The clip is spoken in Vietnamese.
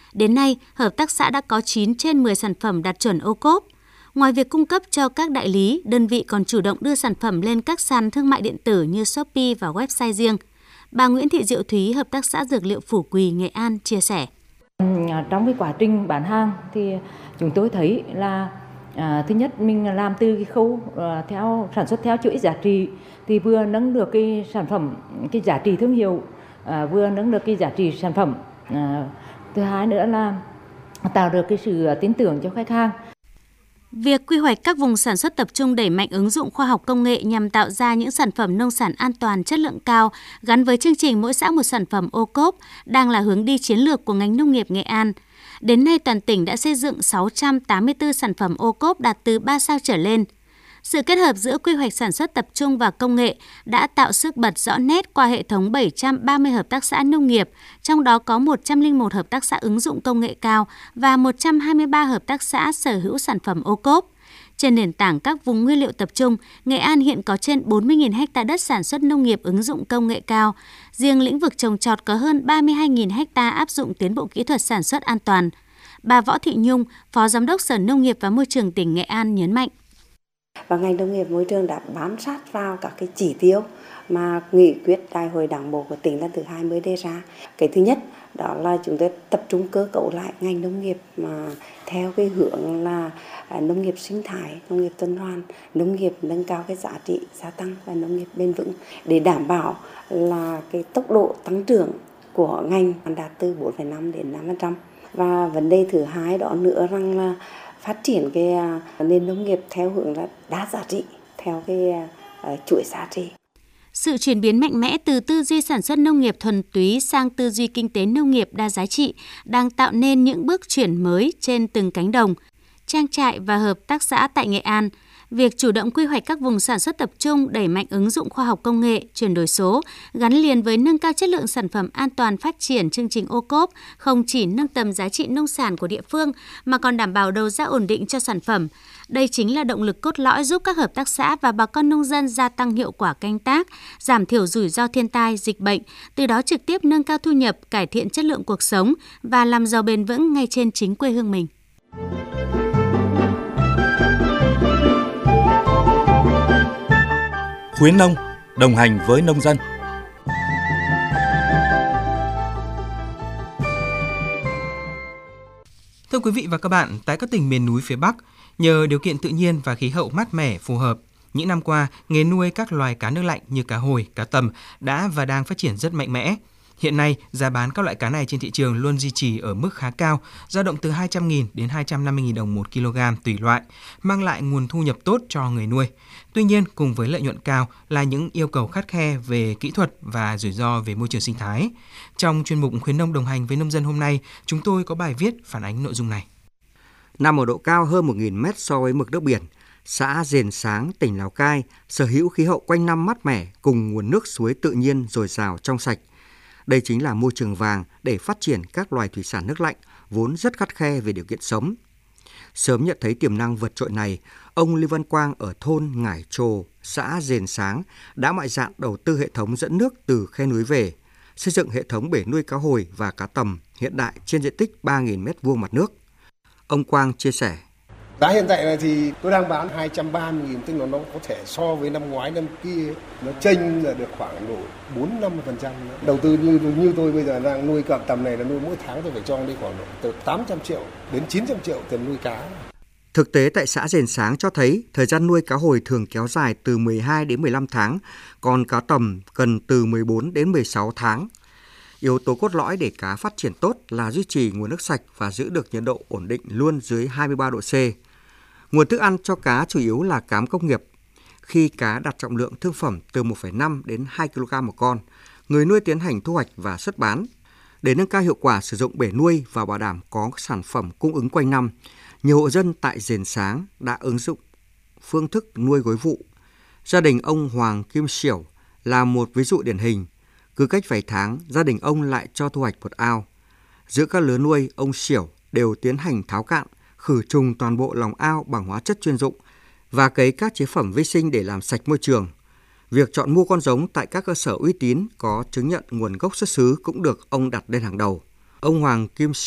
Đến nay, hợp tác xã đã có 9 trên 10 sản phẩm đạt chuẩn ô cốp. Ngoài việc cung cấp cho các đại lý, đơn vị còn chủ động đưa sản phẩm lên các sàn thương mại điện tử như Shopee và website riêng. Bà Nguyễn Thị Diệu Thúy, hợp tác xã Dược liệu Phủ Quỳ, Nghệ An chia sẻ. Trong cái quá trình bán hàng thì chúng tôi thấy là thứ nhất mình làm từ cái khâu sản xuất theo chuỗi giá trị thì vừa nâng được cái sản phẩm, cái giá trị thương hiệu, vừa nâng được cái giá trị sản phẩm. Thứ hai nữa là tạo được cái sự tin tưởng cho khách hàng. Việc quy hoạch các vùng sản xuất tập trung đẩy mạnh ứng dụng khoa học công nghệ nhằm tạo ra những sản phẩm nông sản an toàn, chất lượng cao gắn với chương trình mỗi xã một sản phẩm ô cốp đang là hướng đi chiến lược của ngành nông nghiệp Nghệ An. Đến nay, toàn tỉnh đã xây dựng 684 sản phẩm ô cốp đạt từ 3 sao trở lên. Sự kết hợp giữa quy hoạch sản xuất tập trung và công nghệ đã tạo sức bật rõ nét qua hệ thống 730 hợp tác xã nông nghiệp, trong đó có 101 hợp tác xã ứng dụng công nghệ cao và 123 hợp tác xã sở hữu sản phẩm ô cốp. Trên nền tảng các vùng nguyên liệu tập trung, Nghệ An hiện có trên 40.000 ha đất sản xuất nông nghiệp ứng dụng công nghệ cao. Riêng lĩnh vực trồng trọt có hơn 32.000 ha áp dụng tiến bộ kỹ thuật sản xuất an toàn. Bà Võ Thị Nhung, Phó Giám đốc Sở Nông nghiệp và Môi trường tỉnh Nghệ An nhấn mạnh. Và ngành nông nghiệp môi trường đã bám sát vào các cái chỉ tiêu mà nghị quyết Đại hội Đảng bộ của tỉnh lần thứ 20 đề ra. Cái thứ nhất đó là chúng tôi tập trung cơ cấu lại ngành nông nghiệp mà theo cái hướng là nông nghiệp sinh thái, nông nghiệp tuần hoàn, nông nghiệp nâng cao cái giá trị gia tăng và nông nghiệp bền vững để đảm bảo là cái tốc độ tăng trưởng của ngành đạt từ 4,5 đến 5%. Và vấn đề thứ hai đó nữa rằng là phát triển cái nền nông nghiệp theo hướng là đa giá trị, theo cái chuỗi giá trị. Sự chuyển biến mạnh mẽ từ tư duy sản xuất nông nghiệp thuần túy sang tư duy kinh tế nông nghiệp đa giá trị đang tạo nên những bước chuyển mới trên từng cánh đồng, trang trại và hợp tác xã tại Nghệ An. Việc chủ động quy hoạch các vùng sản xuất tập trung, đẩy mạnh ứng dụng khoa học công nghệ, chuyển đổi số, gắn liền với nâng cao chất lượng sản phẩm an toàn, phát triển chương trình ô cốp không chỉ nâng tầm giá trị nông sản của địa phương mà còn đảm bảo đầu ra ổn định cho sản phẩm. Đây chính là động lực cốt lõi giúp các hợp tác xã và bà con nông dân gia tăng hiệu quả canh tác, giảm thiểu rủi ro thiên tai, dịch bệnh, từ đó trực tiếp nâng cao thu nhập, cải thiện chất lượng cuộc sống và làm giàu bền vững ngay trên chính quê hương mình. Khuyến nông, đồng hành với nông dân. Thưa quý vị và các bạn, tại các tỉnh miền núi phía Bắc, nhờ điều kiện tự nhiên và khí hậu mát mẻ phù hợp, những năm qua, nghề nuôi các loài cá nước lạnh như cá hồi, cá tầm đã và đang phát triển rất mạnh mẽ. Hiện nay, giá bán các loại cá này trên thị trường luôn duy trì ở mức khá cao, dao động từ 200.000 đến 250.000 đồng một kg tùy loại, mang lại nguồn thu nhập tốt cho người nuôi. Tuy nhiên, cùng với lợi nhuận cao là những yêu cầu khắt khe về kỹ thuật và rủi ro về môi trường sinh thái. Trong chuyên mục Khuyến nông đồng hành với nông dân hôm nay, chúng tôi có bài viết phản ánh nội dung này. Nằm ở độ cao hơn 1.000 mét so với mực nước biển, xã Dền Sáng, tỉnh Lào Cai sở hữu khí hậu quanh năm mát mẻ cùng nguồn nước suối tự nhiên dồi dào trong sạch. Đây chính là môi trường vàng để phát triển các loài thủy sản nước lạnh vốn rất khắt khe về điều kiện sống. Sớm nhận thấy tiềm năng vượt trội này, ông Lưu Văn Quang ở thôn Ngải Trồ, xã Dền Sáng đã mạnh dạn đầu tư hệ thống dẫn nước từ khe núi về, xây dựng hệ thống bể nuôi cá hồi và cá tầm hiện đại trên diện tích 3.000 m2 mặt nước. Ông Quang chia sẻ. Giá hiện tại này thì tôi đang bán 230.000, tức là nó có thể so với năm ngoái năm kia nó chênh là được khoảng độ 4-50%. Đầu tư như tôi bây giờ đang nuôi cọp tầm này là nuôi mỗi tháng tôi phải cho đi khoảng độ từ 800 triệu đến 900 triệu tiền nuôi cá. Thực tế tại xã Dền Sáng cho thấy thời gian nuôi cá hồi thường kéo dài từ 12 đến 15 tháng, còn cá tầm cần từ 14 đến 16 tháng. Yếu tố cốt lõi để cá phát triển tốt là duy trì nguồn nước sạch và giữ được nhiệt độ ổn định luôn dưới 23 độ C. Nguồn thức ăn cho cá chủ yếu là cám công nghiệp. Khi cá đạt trọng lượng thương phẩm từ 1,5 đến 2 kg một con, người nuôi tiến hành thu hoạch và xuất bán. Để nâng cao hiệu quả sử dụng bể nuôi và bảo đảm có sản phẩm cung ứng quanh năm, nhiều hộ dân tại Dền Sáng đã ứng dụng phương thức nuôi gối vụ. Gia đình ông Hoàng Kim Sỉu là một ví dụ điển hình. Cứ cách vài tháng, gia đình ông lại cho thu hoạch một ao. Giữa các lứa nuôi, ông Sỉu đều tiến hành tháo cạn, khử trùng toàn bộ lòng ao bằng hóa chất chuyên dụng và cấy các chế phẩm vi sinh để làm sạch môi trường. Việc chọn mua con giống tại các cơ sở uy tín có chứng nhận nguồn gốc xuất xứ cũng được ông đặt lên hàng đầu. Ông Hoàng Kim